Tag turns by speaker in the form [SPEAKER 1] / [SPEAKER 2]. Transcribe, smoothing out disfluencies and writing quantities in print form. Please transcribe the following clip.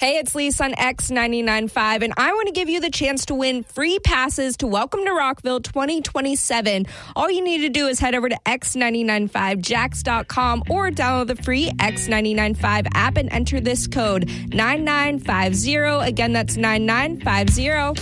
[SPEAKER 1] Hey, it's Lisa on X99.5, and I want to give you the chance to win free passes to Welcome to Rockville 2027. All you need to do is head over to X995Jax.com or download the free X995 app and enter this code 9950. Again, that's 9950.